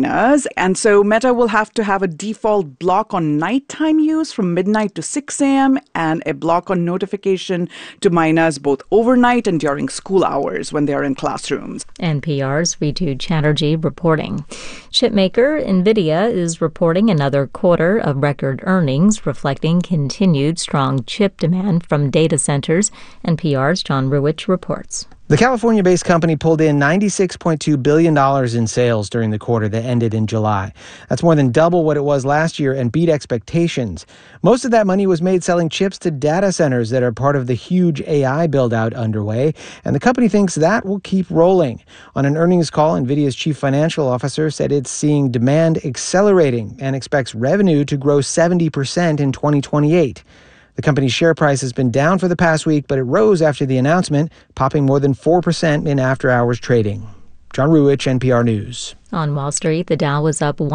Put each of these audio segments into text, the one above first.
miners. And so Meta will have to have a default block on nighttime use from midnight to 6 a.m. and a block on notification to miners both overnight and during school hours when they are in classrooms. NPR's Ritu Chatterjee reporting. Chipmaker NVIDIA is reporting another quarter of record earnings, reflecting continued strong chip demand from data centers. NPR's John Ruwitch reports. The California-based company pulled in $96.2 billion in sales during the quarter that ended in July. That's more than double what it was last year and beat expectations. Most of that money was made selling chips to data centers that are part of the huge AI build-out underway, and the company thinks that will keep rolling. On an earnings call, NVIDIA's chief financial officer said it's seeing demand accelerating and expects revenue to grow 70% in 2028. The company's share price has been down for the past week, but it rose after the announcement, popping more than 4% in after-hours trading. John Ruwitch, NPR News. On Wall Street, the Dow was up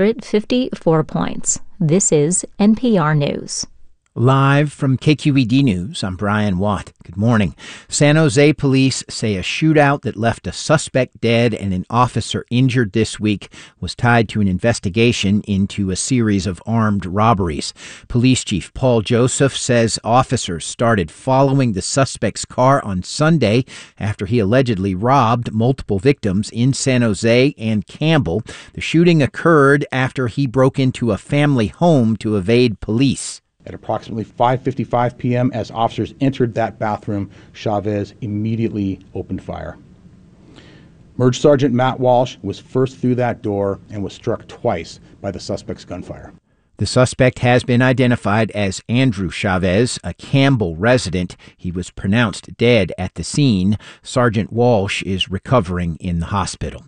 154 points. This is NPR News. Live from KQED News, I'm Brian Watt. Good morning. San Jose police say a shootout that left a suspect dead and an officer injured this week was tied to an investigation into a series of armed robberies. Police Chief Paul Joseph says officers started following the suspect's car on Sunday after he allegedly robbed multiple victims in San Jose and Campbell. The shooting occurred after he broke into a family home to evade police. At approximately 5:55 p.m., as officers entered that bathroom, Chavez immediately opened fire. Merge Sergeant Matt Walsh was first through that door and was struck twice by the suspect's gunfire. The suspect has been identified as Andrew Chavez, a Campbell resident. He was pronounced dead at the scene. Sergeant Walsh is recovering in the hospital.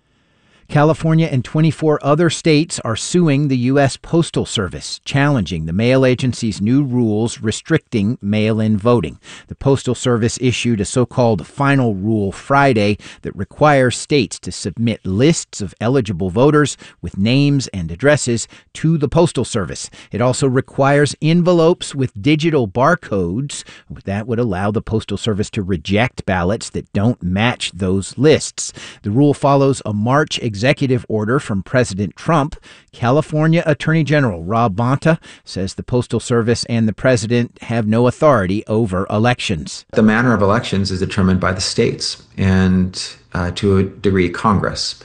California and 24 other states are suing the U.S. Postal Service, challenging the mail agency's new rules restricting mail-in voting. The Postal Service issued a so-called final rule Friday that requires states to submit lists of eligible voters with names and addresses to the Postal Service. It also requires envelopes with digital barcodes. That would allow the Postal Service to reject ballots that don't match those lists. The rule follows a March executive order from President Trump. California Attorney General Rob Bonta says the Postal Service and the president have no authority over elections. The manner of elections is determined by the states and to a degree Congress,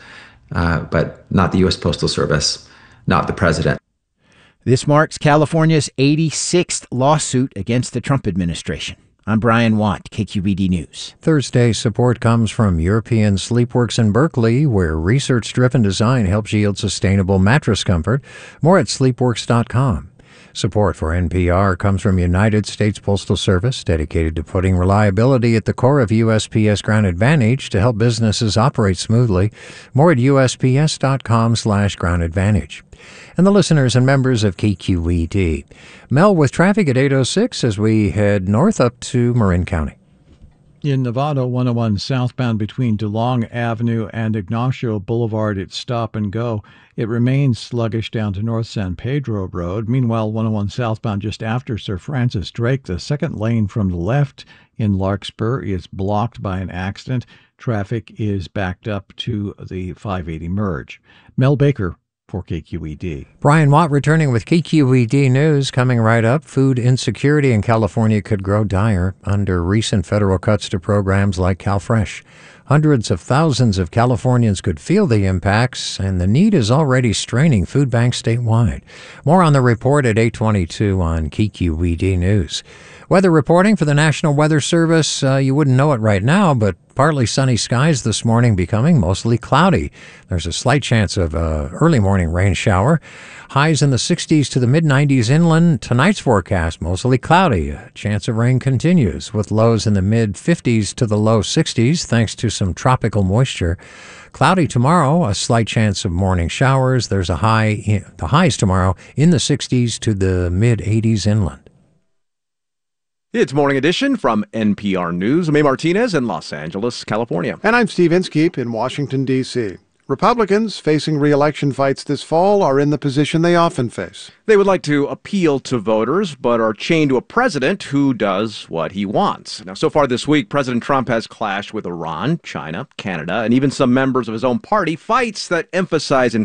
but not the U.S. Postal Service, not the president. This marks California's 86th lawsuit against the Trump administration. I'm Brian Watt, KQED News. Thursday support comes from European Sleepworks in Berkeley, where research-driven design helps yield sustainable mattress comfort. More at sleepworks.com. Support for NPR comes from United States Postal Service, dedicated to putting reliability at the core of USPS Ground Advantage to help businesses operate smoothly. More at USPS.com/Ground Advantage. And the listeners and members of KQED. Mel with traffic at 8:06 as we head north up to Marin County. In Nevada, 101 southbound between DeLong Avenue and Ignacio Boulevard, it's stop and go. It remains sluggish down to North San Pedro Road. Meanwhile, 101 southbound just after Sir Francis Drake, the second lane from the left in Larkspur is blocked by an accident. Traffic is backed up to the 580 merge. Mel Baker for KQED. Brian Watt returning with KQED News. Coming right up, food insecurity in California could grow dire under recent federal cuts to programs like CalFresh. Hundreds of thousands of Californians could feel the impacts, and the need is already straining food banks statewide. More on the report at 8:22 on KQED News. Weather reporting for the National Weather Service. You wouldn't know it right now, but partly sunny skies this morning, becoming mostly cloudy. There's a slight chance of early morning rain shower. Highs in the 60s to the mid-90s inland. Tonight's forecast, mostly cloudy. A chance of rain continues, with lows in the mid-50s to the low 60s, thanks to some tropical moisture. Cloudy tomorrow, a slight chance of morning showers. There's the highs tomorrow in the 60s to the mid-80s inland. It's Morning Edition from NPR News. I'm May Martinez in Los Angeles, California. And I'm Steve Inskeep in Washington, D.C. Republicans facing re-election fights this fall are in the position they often face. They would like to appeal to voters, but are chained to a president who does what he wants. Now, so far this week, President Trump has clashed with Iran, China, Canada, and even some members of his own party, fights that emphasize